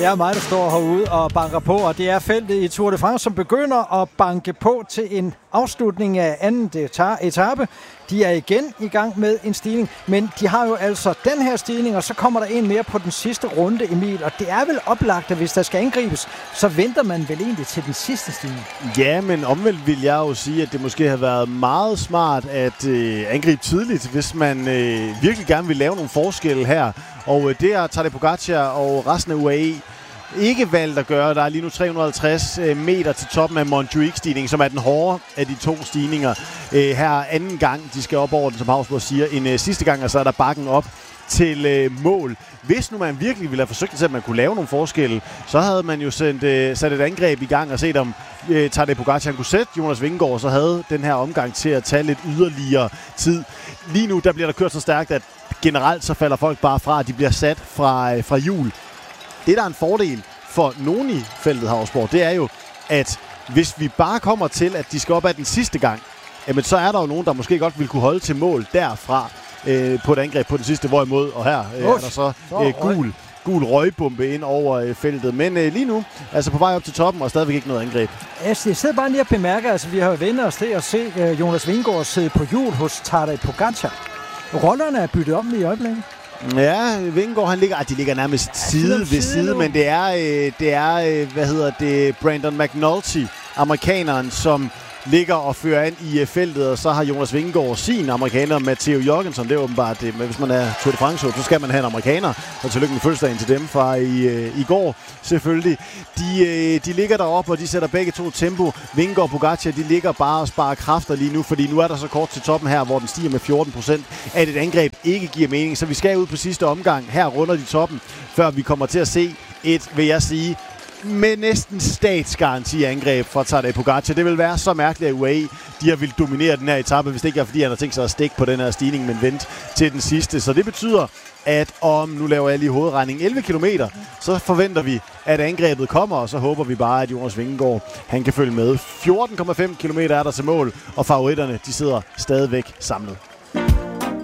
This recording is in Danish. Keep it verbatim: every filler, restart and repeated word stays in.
Det er mig, der står herude og banker på, og det er feltet i Tour de France, som begynder at banke på til en afslutning af anden etape. De er igen i gang med en stigning, men de har jo altså den her stigning, og så kommer der en mere på den sidste runde, Emil. Og det er vel oplagt, at hvis der skal angribes, så venter man vel egentlig til den sidste stigning. Ja, men omvendt vil jeg jo sige, at det måske har været meget smart at øh, angribe tidligt, hvis man øh, virkelig gerne vil lave nogle forskelle her. Og øh, det har Tadej Pogačar og resten af U A E ikke valgt at gøre. Der er lige nu tre hundrede og halvtreds meter til toppen af Montjuic-stigningen, som er den hårde af de to stigninger. Øh, her anden gang, de skal op over den, som Hausborg siger, en øh, sidste gang, og så er der bakken op til øh, mål. Hvis nu man virkelig ville have forsøgt til, at man kunne lave nogle forskelle, så havde man jo sendt, øh, sat et angreb i gang og set, om øh, Tadej Pogačar kunne sætte Jonas Vingegaard, så havde den her omgang til at tage lidt yderligere tid. Lige nu, der bliver der kørt så stærkt, at generelt så falder folk bare fra, at de bliver sat fra, øh, fra hjul. Det, der er en fordel for nogen i feltet Hausborg, det er jo, at hvis vi bare kommer til, at de skal op ad den sidste gang, jamen så er der jo nogen, der måske godt vil kunne holde til mål derfra øh, på et angreb på den sidste, hvorimod, og her øh, er der så øh, gul, gul røgbombe ind over øh, feltet. Men øh, lige nu, altså på vej op til toppen, og stadigvæk ikke noget angreb. Altså, jeg sidder bare lige og bemærker, altså vi har jo vendt os til at se øh, Jonas Vingegaard sidde på hjul hos Tadej Pogačar. Rollerne er byttet om i øjeblikket. Ja, Vingegaard, han ligger, ah, de ligger nærmest ja, side ved side, side men det er, øh, det er øh, hvad hedder det, Brandon McNulty, amerikaneren, som ligger og fører ind i uh, feltet, og så har Jonas Vingegaard sin amerikaner, Matteo Jorgensen. Det er åbenbart det, men hvis man er Tour de France, så skal man have en amerikaner, og tillykke med fødselsdagen til dem fra i, uh, i går, selvfølgelig. De, uh, de ligger deroppe, og de sætter begge to tempo. Vingegaard og Pogačar, de ligger bare og sparer kræfter lige nu, fordi nu er der så kort til toppen her, hvor den stiger med fjorten procent, at et angreb ikke giver mening. Så vi skal ud på sidste omgang. Her runder de toppen, før vi kommer til at se et, vil jeg sige, med næsten statsgaranti-angreb fra Tadej Pogačar. Det vil være så mærkeligt, at U A E de har vil dominere den her etape, hvis det ikke er, fordi han har tænkt sig at stikke på den her stigning, men vente til den sidste. Så det betyder, at om, nu laver jeg lige hovedregning, elleve kilometer, så forventer vi, at angrebet kommer, og så håber vi bare, at Jonas Vingegaard, han kan følge med. fjorten komma fem kilometer er der til mål, og favoritterne, de sidder stadigvæk samlet.